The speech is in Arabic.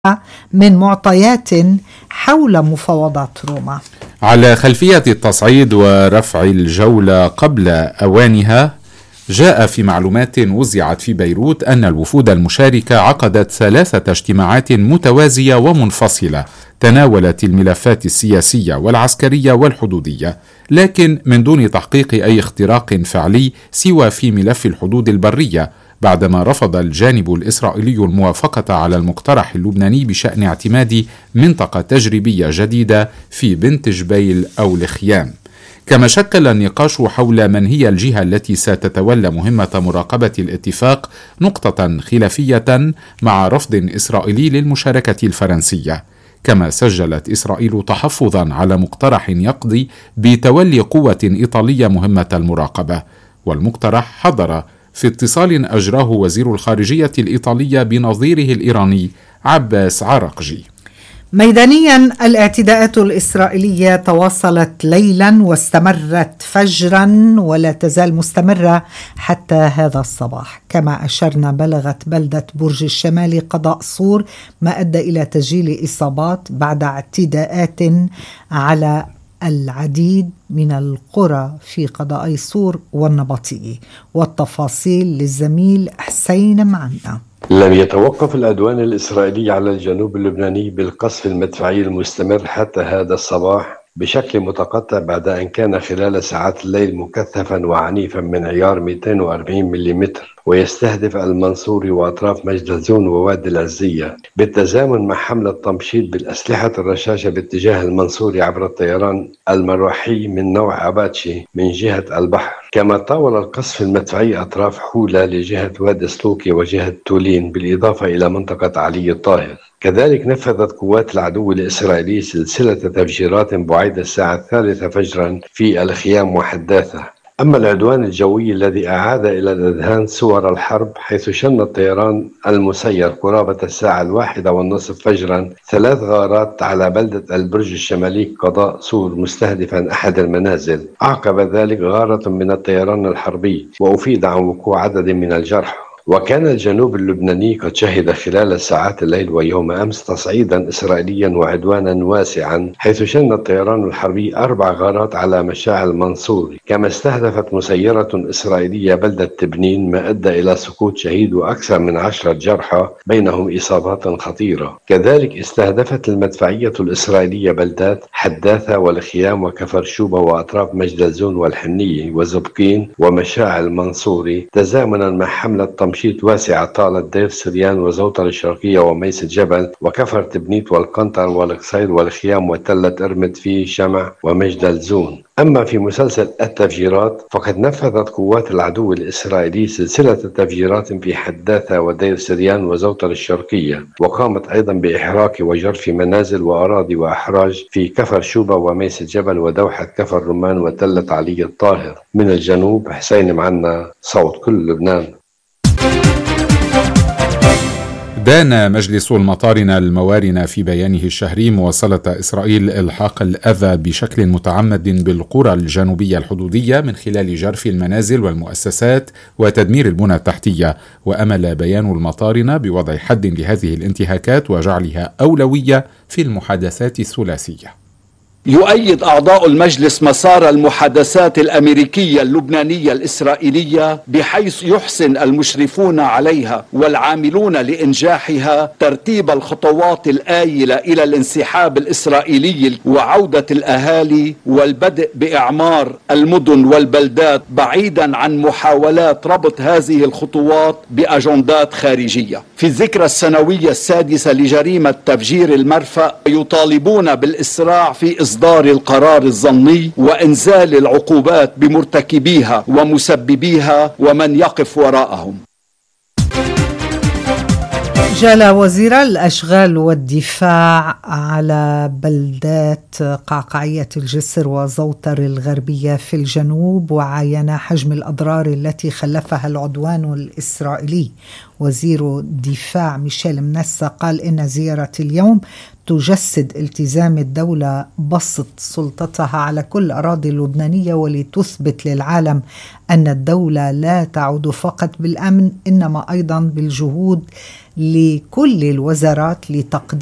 من معطيات حول مفاوضات روما. على خلفية التصعيد ورفع الجولة قبل أوانها، جاء في معلومات وزعت في بيروت أن الوفود المشاركة عقدت 3 اجتماعات متوازية ومنفصلة تناولت الملفات السياسية والعسكرية والحدودية، لكن من دون تحقيق أي اختراق فعلي سوى في ملف الحدود البرية، بعدما رفض الجانب الإسرائيلي الموافقة على المقترح اللبناني بشأن اعتماد منطقة تجريبية جديدة في بنت جبيل أو الخيام. كما شكل النقاش حول من هي الجهة التي ستتولى مهمة مراقبة الاتفاق نقطة خلافية مع رفض إسرائيلي للمشاركة الفرنسية. كما سجلت إسرائيل تحفظا على مقترح يقضي بتولي قوة إيطالية مهمة المراقبة، والمقترح حضر في اتصال أجراه وزير الخارجية الإيطالية بنظيره الإيراني عباس عراقجي. ميدانيا، الاعتداءات الإسرائيلية تواصلت ليلا واستمرت فجرا ولا تزال مستمرة حتى هذا الصباح. كما أشرنا، بلغت بلدة برج الشمالي قضاء صور ما أدى إلى تسجيل إصابات بعد اعتداءات على العديد من القرى في قضاءي صور والنبطية. والتفاصيل للزميل حسين معنا. لم يتوقف العدوان الإسرائيلي على الجنوب اللبناني بالقصف المدفعي المستمر حتى هذا الصباح بشكل متقطع، بعد أن كان خلال ساعات الليل مكثفا وعنيفا من عيار 240 ملم، ويستهدف المنصوري وأطراف مجدلزون ووادي العزية، بالتزامن مع حملة تمشيط بالأسلحة الرشاشة باتجاه المنصوري عبر الطيران المروحي من نوع أباتشي من جهة البحر. كما طاول القصف المدفعي أطراف حولة لجهة وادي سلوكي وجهة تولين، بالإضافة إلى منطقة علي الطاهر. كذلك نفذت قوات العدو الإسرائيلي سلسلة تفجيرات بعيد الساعة 3 فجرا في الخيام وحداثة. أما العدوان الجوي الذي أعاد إلى الأذهان صور الحرب، حيث شن الطيران المسير قرابة الساعة 1:30 فجرا 3 غارات على بلدة البرج الشمالي قضاء صور مستهدفا أحد المنازل. أعقب ذلك غارة من الطيران الحربي، وأفيد عن وقوع عدد من الجرحى. وكان الجنوب اللبناني قد شهد خلال ساعات الليل ويوم أمس تصعيدا إسرائيليا وعدوانا واسعا، حيث شن الطيران الحربي 4 غارات على مشاعل المنصوري. كما استهدفت مسيرة إسرائيلية بلدة تبنين، ما أدى إلى سقوط شهيد وأكثر من 10 جرحى بينهم إصابات خطيرة. كذلك استهدفت المدفعية الإسرائيلية بلدات حداثة والخيام وكفر شوبة وأطراف مجدلزون والحنية وزبقين ومشاعل المنصوري، تزامنا مع حملة تمشيط واسعة طالت دير سريان وزوطر الشرقية وميس الجبل وكفر تبنيت والقنطر والقصير والخيام وتلة إرمد في شمع ومجدلزون. أما في مسلسل التفجيرات، فقد نفذت قوات العدو الإسرائيلي سلسلة تفجيرات في حداثة ودير سريان وزوطر الشرقية، وقامت أيضا بإحراق وجرف منازل وأراضي وأحراج في كفر شوبة وميس الجبل ودوحة كفر رمان وتلة علي الطاهر. من الجنوب، حسين معنا، صوت كل لبنان. دان مجلس المطارنة الموارنة في بيانه الشهري مواصلة إسرائيل إلحاق الأذى بشكل متعمد بالقرى الجنوبية الحدودية من خلال جرف المنازل والمؤسسات وتدمير البنى التحتية. وأمل بيان المطارنة بوضع حد لهذه الانتهاكات وجعلها أولوية في المحادثات الثلاثية. يؤيد أعضاء المجلس مسار المحادثات الأمريكية اللبنانية الإسرائيلية، بحيث يحسن المشرفون عليها والعاملون لإنجاحها ترتيب الخطوات الآيلة إلى الانسحاب الإسرائيلي وعودة الأهالي والبدء بإعمار المدن والبلدات، بعيدا عن محاولات ربط هذه الخطوات بأجندات خارجية. في الذكرى السنوية السادسة لجريمة تفجير المرفأ، يطالبون بالإسراع في إصدار القرار الظني وإنزال العقوبات بمرتكبيها ومسببيها ومن يقف وراءهم. جال وزير الأشغال والدفاع على بلدات قعقعية الجسر وزوطر الغربية في الجنوب، وعاين حجم الأضرار التي خلفها العدوان الإسرائيلي. وزير الدفاع ميشيل منسى قال إن زيارة اليوم تجسد التزام الدولة بسط سلطتها على كل الأراضي اللبنانية، ولتثبت للعالم أن الدولة لا تعود فقط بالأمن إنما أيضا بالجهود لكل الوزارات لتقديم